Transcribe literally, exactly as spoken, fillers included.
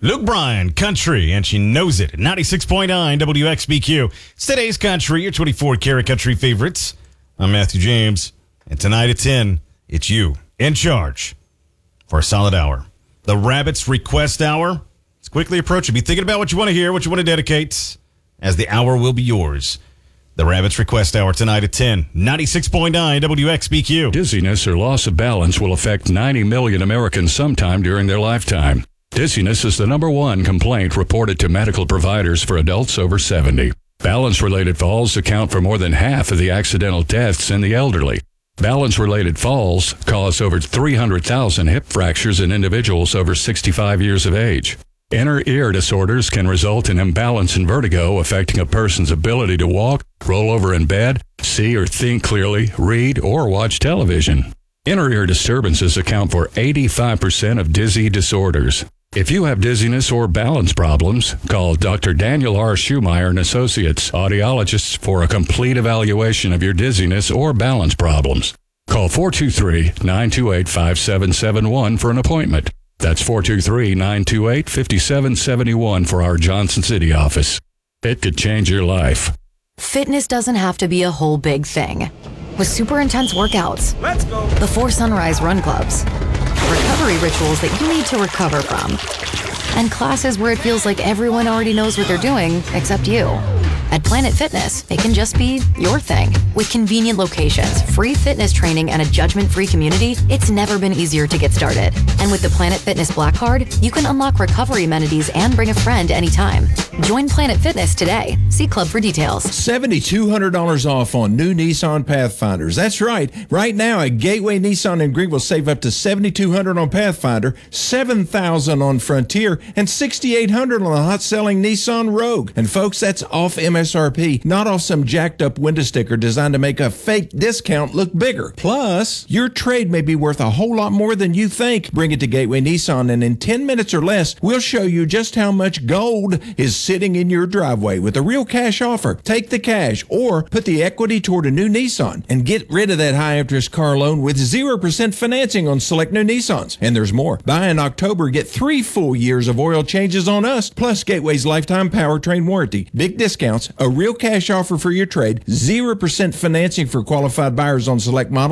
Luke Bryan, country, and she knows it. ninety-six point nine W X B Q. It's today's country, your twenty-four karat country favorites. I'm Matthew James, and tonight at ten, it's you in charge for a solid hour. The Rabbits Request Hour. It's quickly approaching. Be thinking about what you want to hear, what you want to dedicate, as the hour will be yours. The Rabbits Request Hour tonight at ten, ninety-six point nine W X B Q. Dizziness or loss of balance will affect ninety million Americans sometime during their lifetime. Dizziness is the number one complaint reported to medical providers for adults over seventy. Balance-related falls account for more than half of the accidental deaths in the elderly. Balance-related falls cause over three hundred thousand hip fractures in individuals over sixty-five years of age. Inner ear disorders can result in imbalance and vertigo, affecting a person's ability to walk, roll over in bed, see or think clearly, read, or watch television. Inner ear disturbances account for eighty-five percent of dizzy disorders. If you have dizziness or balance problems, call Doctor Daniel R. Schumeyer and Associates, audiologists, for a complete evaluation of your dizziness or balance problems. Call four two three, nine two eight, five seven seven one for an appointment. That's four two three, nine two eight, five seven seven one for our Johnson City office. It could change your life. Fitness doesn't have to be a whole big thing. With super intense workouts, let's go. Before sunrise run clubs, recovery rituals that you need to recover from, and classes where it feels like everyone already knows what they're doing except you. At Planet Fitness, it can just be your thing. With convenient locations, free fitness training, and a judgment-free community, it's never been easier to get started. And with the Planet Fitness Black Card, you can unlock recovery amenities and bring a friend anytime. Join Planet Fitness today. See Club for details. seven thousand two hundred dollars off on new Nissan Pathfinders. That's right. Right now at Gateway Nissan in Greenville, save up to seven thousand two hundred dollars on Pathfinder, seven thousand dollars on Frontier, and six thousand eight hundred dollars on the hot-selling Nissan Rogue. And folks, that's off M S R P, not off some jacked-up window sticker designed to make a fake discount look bigger. Plus, your trade may be worth a whole lot more than you think. Bring it to Gateway Nissan, and in ten minutes or less, we'll show you just how much gold is sitting in your driveway with a real cash offer. Take the cash or put the equity toward a new Nissan and get rid of that high-interest car loan with zero percent financing on select new Nissans. And there's more. Buy in October, get three full years of oil changes on us, plus Gateway's lifetime powertrain warranty. Big discounts, a real cash offer for your trade, zero percent financing for qualified buyers on select models.